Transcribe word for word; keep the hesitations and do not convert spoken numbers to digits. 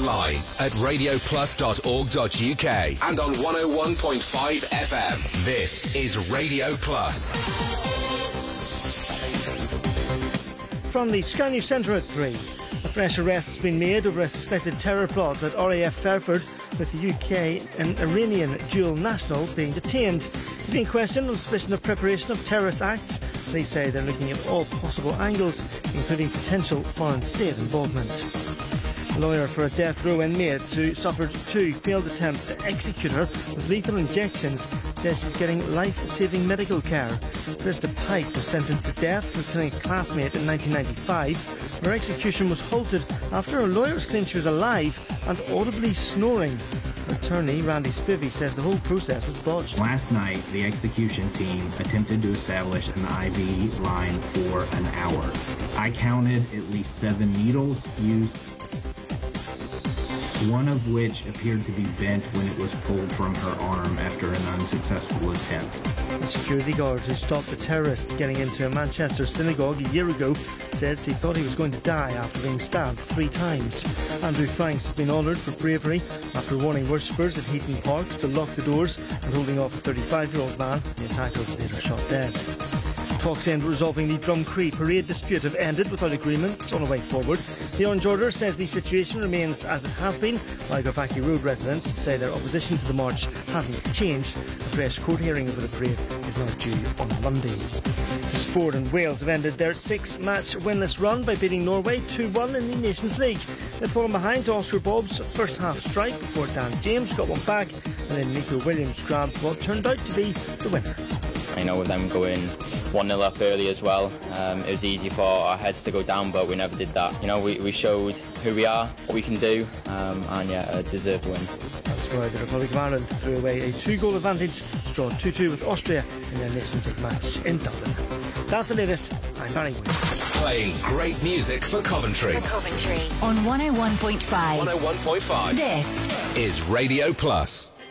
online at radio plus dot org dot U K and on one oh one point five F M. This is Radio Plus. From the Sky News Centre at three. A fresh arrest has been made over a suspected terror plot at R A F Fairford, with the U K and Iranian dual national being detained. He's being questioned on suspicion of preparation of terrorist acts. They say they're looking at all possible angles, including potential foreign state involvement. A lawyer for a death row inmate who suffered two failed attempts to execute her with lethal injections says she's getting life-saving medical care. Krista Pike was sentenced to death for killing a classmate in nineteen ninety-five. Her execution was halted after her lawyers claimed she was alive and audibly snoring. Her attorney, Randy Spivey, says the whole process was botched. Last night, the execution team attempted to establish an I V line for an hour. I counted at least seven needles used, one of which appeared to be bent when it was pulled from her arm after an unsuccessful attempt. The security guard who stopped the terrorist getting into a Manchester synagogue a year ago says he thought he was going to die after being stabbed three times. Andrew Franks has been honoured for bravery after warning worshippers at Heaton Park to lock the doors and holding off a thirty-five-year-old man. The attacker was later shot dead. Talks aimed at resolving the Drumcree parade dispute have ended without agreement on a way forward. The Orange Order says the situation remains as it has been, while Garvackie Road residents say their opposition to the march hasn't changed. A fresh court hearing over the parade is now due on Monday. The sport and Wales have ended their six-match winless run by beating Norway two one in the Nations League. They'd fallen behind to Oscar Bob's first-half strike before Dan James got one back, and then Nico Williams grabbed what turned out to be the winner. I know with them going one nil up early as well, um, it was easy for our heads to go down, but we never did that. You know, we, we showed who we are, what we can do, um, and yeah, a deserved win. That's why the Republic of Ireland threw away a two-goal advantage, drawn two two with Austria in their Nations League match in Dublin. That's the latest. I'm Barry Wood. Playing great music for Coventry. For Coventry on one oh one point five. one oh one point five. This is Radio Plus.